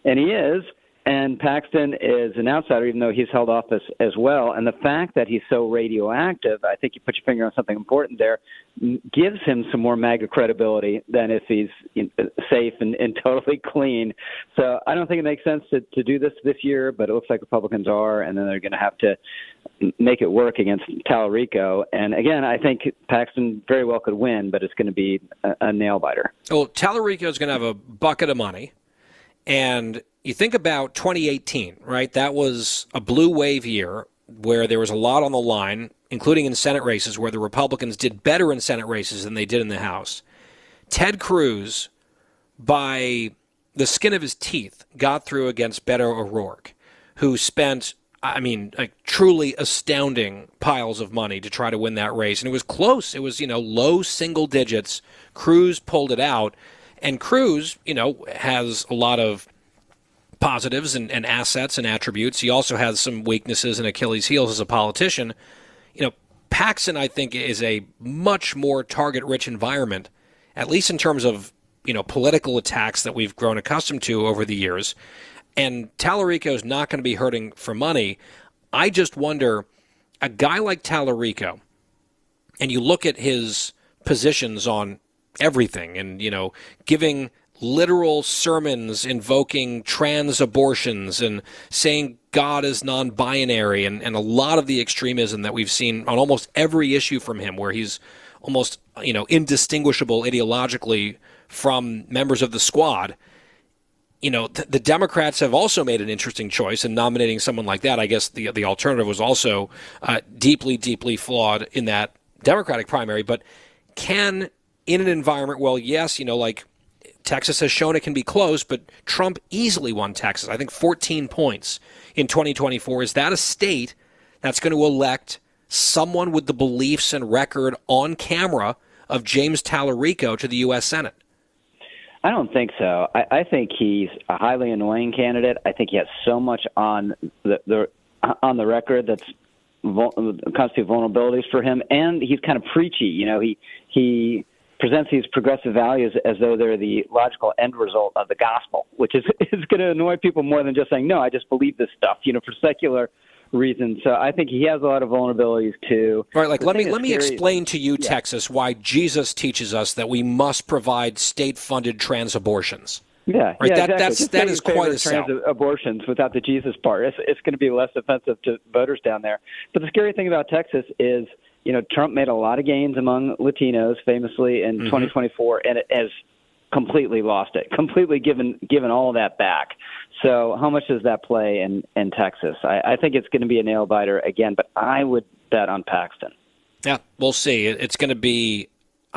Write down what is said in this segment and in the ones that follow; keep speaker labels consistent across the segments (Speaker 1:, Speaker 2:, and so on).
Speaker 1: And he is. And Paxton is an outsider, even though he's held office as well. And the fact that he's so radioactive, I think you put your finger on something important there, gives him some more MAGA credibility than if he's safe and totally clean. So I don't think it makes sense to do this year, but it looks like Republicans are, and then they're going to have to make it work against Tallarico. And again, I think Paxton very well could win, but it's going to be a nail-biter.
Speaker 2: Well, Tallarico is going to have a bucket of money, and you think about 2018, right? That was a blue wave year where there was a lot on the line, including in Senate races where the Republicans did better in Senate races than they did in the House. Ted Cruz, by the skin of his teeth, got through against Beto O'Rourke, who spent, truly astounding piles of money to try to win that race. And it was close. It was, low single digits. Cruz pulled it out. And Cruz, has a lot of positives and assets and attributes. He also has some weaknesses and Achilles' heels as a politician. Paxton, I think, is a much more target-rich environment, at least in terms of, political attacks that we've grown accustomed to over the years. And Tallarico is not going to be hurting for money. I just wonder, a guy like Tallarico, and you look at his positions on everything and, giving literal sermons invoking trans abortions and saying God is non-binary and a lot of the extremism that we've seen on almost every issue from him, where he's almost, indistinguishable ideologically from members of the squad. The Democrats have also made an interesting choice in nominating someone like that. I guess the alternative was also deeply, deeply flawed in that Democratic primary. But can, in an environment, well, yes, like Texas has shown it can be close, but Trump easily won Texas. I think 14 points in 2024. Is that a state that's going to elect someone with the beliefs and record on camera of James Tallarico to the U.S. Senate?
Speaker 1: I don't think so. I think he's a highly annoying candidate. I think he has so much on the record that's constitute vulnerabilities for him, and he's kind of preachy. He presents these progressive values as though they're the logical end result of the gospel, which is going to annoy people more than just saying, no, I just believe this stuff, for secular reasons. So I think he has a lot of vulnerabilities too.
Speaker 2: Right, let me explain to you, Texas, why Jesus teaches us that we must provide state-funded trans abortions.
Speaker 1: Yeah,
Speaker 2: right.
Speaker 1: Yeah, exactly.
Speaker 2: That is quite a sell.
Speaker 1: Trans abortions without the Jesus part. It's going to be less offensive to voters down there. But the scary thing about Texas is, Trump made a lot of gains among Latinos famously in 2024, and it has completely lost it, completely given all of that back. So how much does that play in Texas? I think it's going to be a nail-biter again, but I would bet on Paxton.
Speaker 2: Yeah, we'll see. It's going to be,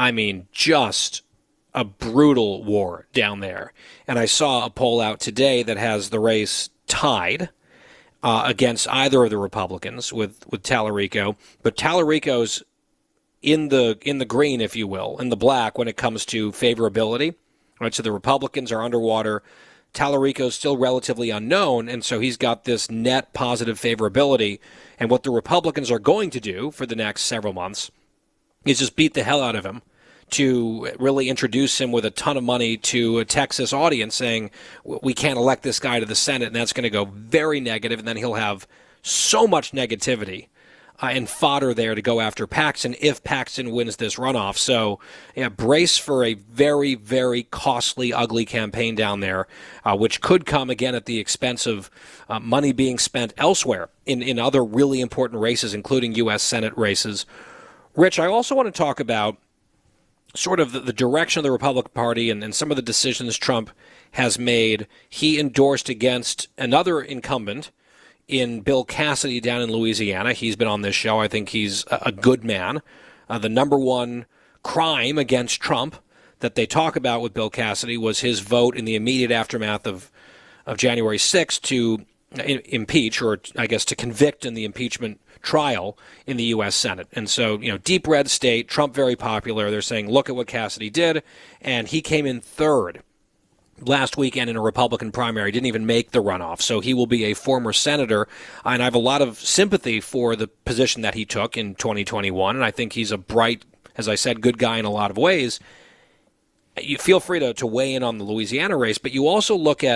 Speaker 2: just a brutal war down there. And I saw a poll out today that has the race tied against either of the Republicans with Tallarico, but Tallarico's in the green, if you will, in the black when it comes to favorability. Right, so the Republicans are underwater. Tallarico's still relatively unknown, and so he's got this net positive favorability. And what the Republicans are going to do for the next several months is just beat the hell out of him to really introduce him with a ton of money to a Texas audience saying, we can't elect this guy to the Senate, and that's going to go very negative, and then he'll have so much negativity and fodder there to go after Paxton if Paxton wins this runoff. So, brace for a very, very costly, ugly campaign down there, which could come again at the expense of money being spent elsewhere in other really important races, including U.S. Senate races. Rich, I also want to talk about sort of the direction of the Republican Party and some of the decisions Trump has made. He endorsed against another incumbent in Bill Cassidy down in Louisiana. He's been on this show. I think he's a good man. The number one crime against Trump that they talk about with Bill Cassidy was his vote in the immediate aftermath of January 6th to impeach, or I guess to convict in the impeachment trial in the U.S. Senate. And so, deep red state, Trump very popular. They're saying, look at what Cassidy did. And he came in third last weekend in a Republican primary, didn't even make the runoff. So he will be a former senator. And I have a lot of sympathy for the position that he took in 2021. And I think he's a bright, as I said, good guy in a lot of ways. You feel free to weigh in on the Louisiana race, but you also look at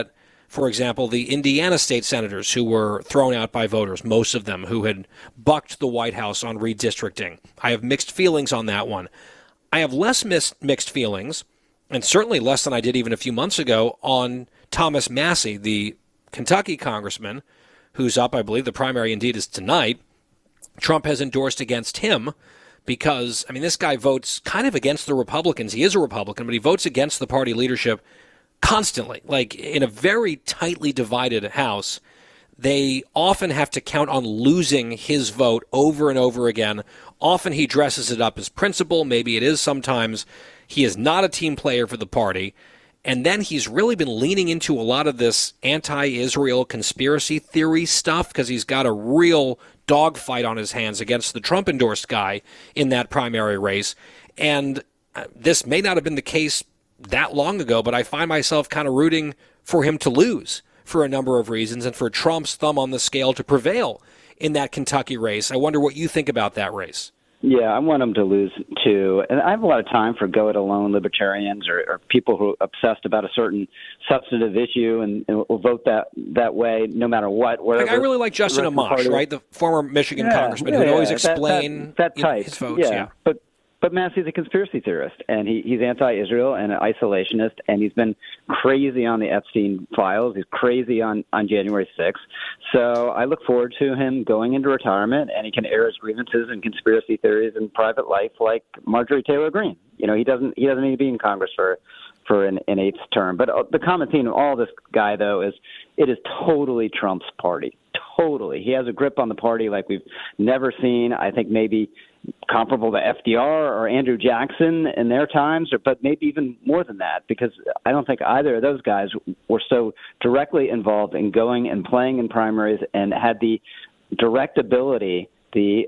Speaker 2: for example, the Indiana state senators who were thrown out by voters, most of them who had bucked the White House on redistricting. I have mixed feelings on that one. I have less mixed feelings, and certainly less than I did even a few months ago, on Thomas Massie, the Kentucky congressman, who's up, I believe the primary indeed is tonight. Trump has endorsed against him because, I mean, this guy votes kind of against the Republicans. He is a Republican, but he votes against the party leadership constantly. Like, in a very tightly divided House, they often have to count on losing his vote over and over again. Often he dresses it up as principle. Maybe it is sometimes. He is not a team player for the party. And then he's really been leaning into a lot of this anti-Israel conspiracy theory stuff because he's got a real dogfight on his hands against the Trump-endorsed guy in that primary race. And this may not have been the case that long ago, but I find myself kind of rooting for him to lose for a number of reasons and for Trump's thumb on the scale to prevail in that Kentucky race. I wonder what you think about that race.
Speaker 1: Yeah, I want him to lose, too. And I have a lot of time for go-it-alone libertarians or people who are obsessed about a certain substantive issue and will vote that way no matter what.
Speaker 2: Like, I really like Justin Amash, right, the former Michigan congressman who would always explain
Speaker 1: that type.
Speaker 2: His votes. Yeah.
Speaker 1: But Massey's a conspiracy theorist, and he's anti-Israel and an isolationist, and he's been crazy on the Epstein files. He's crazy on January 6th. So I look forward to him going into retirement, and he can air his grievances and conspiracy theories in private life like Marjorie Taylor Greene. You know, he doesn't need to be in Congress for an eighth term. But the common theme of all this guy, though, is it is totally Trump's party. Totally. He has a grip on the party like we've never seen. I think maybe comparable to FDR or Andrew Jackson in their times, but maybe even more than that, because I don't think either of those guys were so directly involved in going and playing in primaries and had the direct ability, the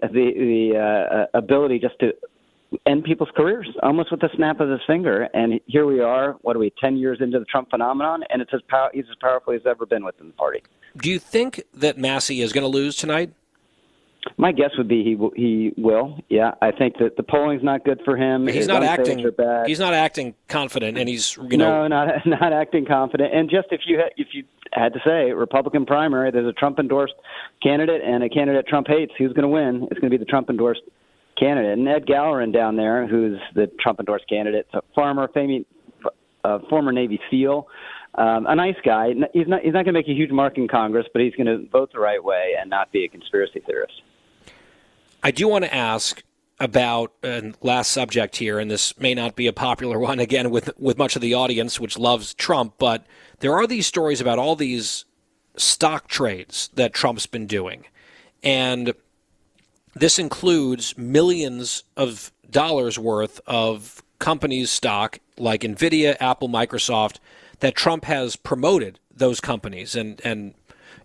Speaker 1: ability just to end people's careers almost with the snap of his finger. And here we are, 10 years into the Trump phenomenon, and he's as powerful as he's ever been within the party. Do
Speaker 2: you think that Massie is going to lose tonight?
Speaker 1: My guess would be he will. Yeah, I think that the polling's not good for him.
Speaker 2: He's not acting. He's not acting confident, and he's
Speaker 1: no, not acting confident. And just if you had to say Republican primary, there's a Trump endorsed candidate and a candidate Trump hates. Who's going to win? It's going to be the Trump endorsed candidate. And Ed Gallerin down there, who's the Trump endorsed candidate, a former Navy SEAL. A nice guy. He's not going to make a huge mark in Congress, but he's going to vote the right way and not be a conspiracy theorist.
Speaker 2: I do want to ask about last subject here, and this may not be a popular one, again, with much of the audience, which loves Trump, but there are these stories about all these stock trades that Trump's been doing. And this includes millions of dollars worth of companies' stock like NVIDIA, Apple, Microsoft, that Trump has promoted those companies and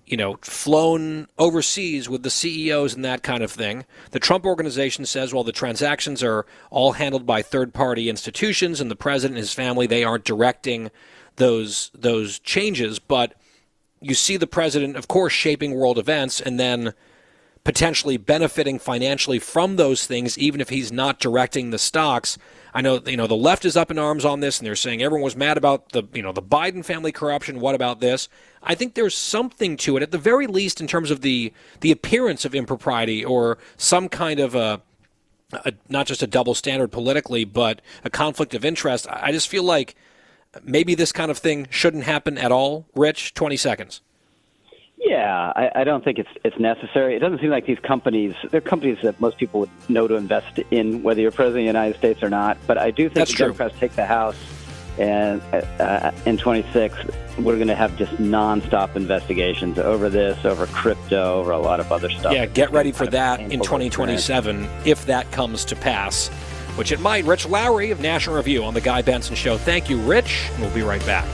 Speaker 2: flown overseas with the CEOs and that kind of thing. The Trump Organization says, well, the transactions are all handled by third-party institutions, and the president and his family, they aren't directing those changes. But you see the president, of course, shaping world events and then potentially benefiting financially from those things, even if he's not directing the stocks. I know, the left is up in arms on this, and they're saying everyone was mad about the Biden family corruption. What about this? I think there's something to it, at the very least, in terms of the appearance of impropriety or some kind of a not just a double standard politically, but a conflict of interest. I just feel like maybe this kind of thing shouldn't happen at all. Rich, 20 seconds.
Speaker 1: Yeah, I don't think it's necessary. It doesn't seem like these companies, they're companies that most people would know to invest in, whether you're president of the United States or not. But I do think the Democrats take the House, and in 26, we're going to have just nonstop investigations over this, over crypto, over a lot of other stuff.
Speaker 2: Yeah, get ready for that in 2027 if that comes to pass, which it might. Rich Lowry of National Review on The Guy Benson Show. Thank you, Rich, and we'll be right back.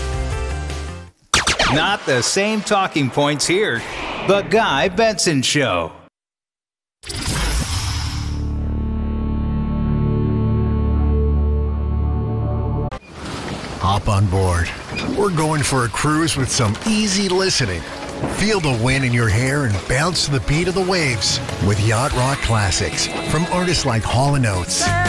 Speaker 3: Not the same talking points here. The Guy Benson Show.
Speaker 4: Hop on board. We're going for a cruise with some easy listening. Feel the wind in your hair and bounce to the beat of the waves with Yacht Rock Classics from artists like Hall & Oates,